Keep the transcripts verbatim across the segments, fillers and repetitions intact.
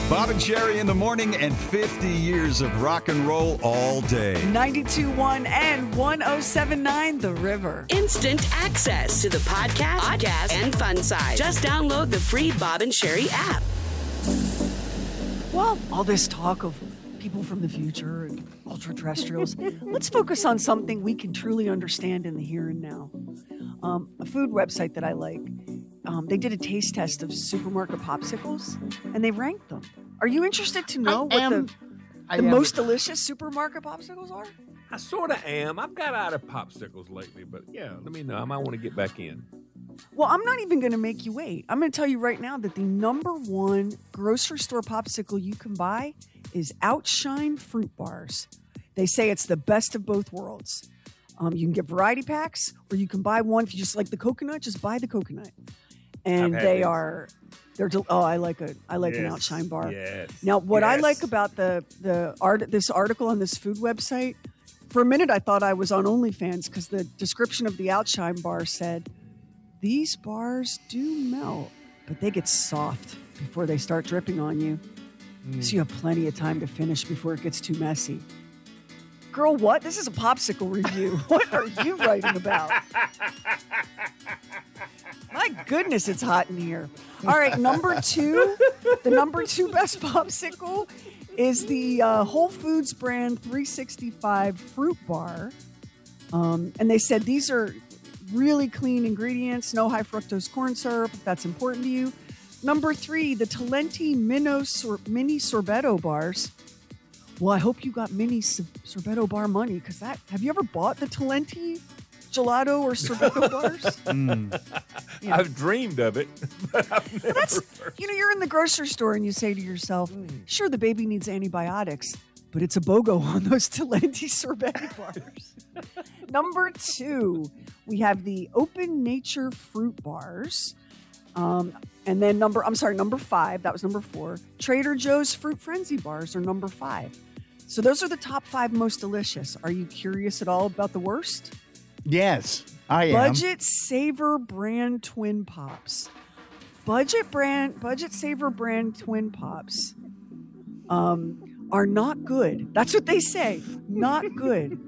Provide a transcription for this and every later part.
Bob and Sherry in the morning and fifty years of rock and roll all day. ninety-two point one and one oh seven point nine The River. Instant access to the podcast, podcast, and fun side. Just download the free Bob and Sherry app. Well, all this talk of people from the future and ultra-terrestrials, let's focus on something we can truly understand in the here and now. Um, a food website that I like, um, they did a taste test of supermarket popsicles, and they ranked them. Are you interested to know I what am, the, I the am. most delicious supermarket popsicles are? I sort of am. I've got out of popsicles lately, but yeah, let me know. I might want to get back in. Well, I'm not even going to make you wait. I'm going to tell you right now that the number one grocery store popsicle you can buy is Outshine Fruit Bars. They say it's the best of both worlds. Um, you can get variety packs, or you can buy one. If you just like the coconut, just buy the coconut. And I've had they these. are, they're. Del- oh, I like a, I like an Yes, Outshine bar. yes, Now, what I yes. like about the the art, this article on this food website, for a minute I thought I was on OnlyFans because the description of the Outshine bar said, "These bars do melt, but they get soft before they start dripping on you, Mm. so you have plenty of time to finish before it gets too messy." Girl, what? This is a popsicle review. What are you writing about? My goodness, it's hot in here. All right, number two, the number two best popsicle is the uh, Whole Foods brand three sixty-five Fruit Bar. Um, and they said these are really clean ingredients, no high fructose corn syrup, if that's important to you. Number three, the Talenti Minnow Sor- Mini Sorbetto Bars. Well, I hope you got mini sor- sorbetto bar money, because that, have you ever bought the Talenti gelato or sorbetto bars? Mm. Yeah. I've dreamed of it, but I've never. That's, you know, you're in the grocery store and you say to yourself, sure, the baby needs antibiotics, but it's a BOGO on those Talenti sorbetto bars. Number two, we have the Open Nature Fruit Bars. Um, and then number, I'm sorry, number five, that was number four. Trader Joe's Fruit Frenzy Bars are number five. So those are the top five most delicious. Are you curious at all about the worst? Yes, I am. Budget Saver brand Twin Pops. Budget brand, Budget Saver brand Twin Pops um, are not good. That's what they say. Not good.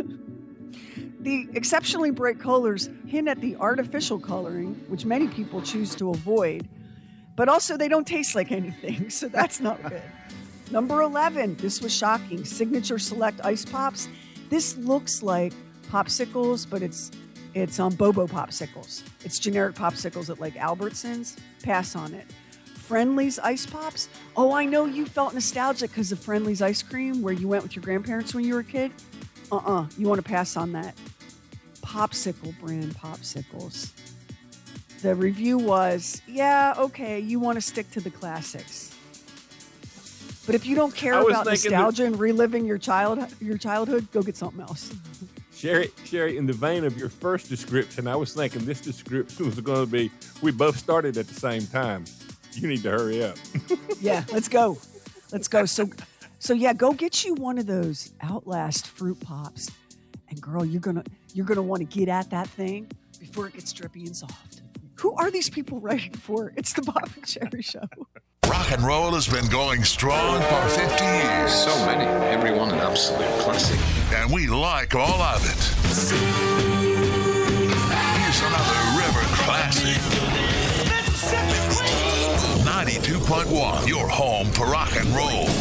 The exceptionally bright colors hint at the artificial coloring, which many people choose to avoid. But also, they don't taste like anything, so that's not good. Number eleven, this was shocking. Signature Select Ice Pops. This looks like popsicles, but it's it's um, Bobo popsicles. It's generic popsicles at like Albertsons. Pass on it. Friendly's Ice Pops. Oh, I know you felt nostalgic because of Friendly's ice cream where you went with your grandparents when you were a kid. Uh-uh. You want to pass on that. Popsicle brand popsicles. The review was, yeah, okay, you want to stick to the classics. But if you don't care I was about thinking nostalgia and reliving your child your childhood, go get something else. Sherry, Sherry, in the vein of your first description, I was thinking this description was going to be, we both started at the same time. You need to hurry up. Yeah, let's go. Let's go. So, so yeah, go get you one of those Outlast Fruit Pops. And girl, you're going to you're gonna want to get at that thing before it gets drippy and soft. Who are these people writing for? It's the Bob and Sherry Show. Rock and roll has been going strong for fifty years. So many, every one an absolute classic. And we like all of it. Here's another River classic. ninety-two point one, your home for rock and roll.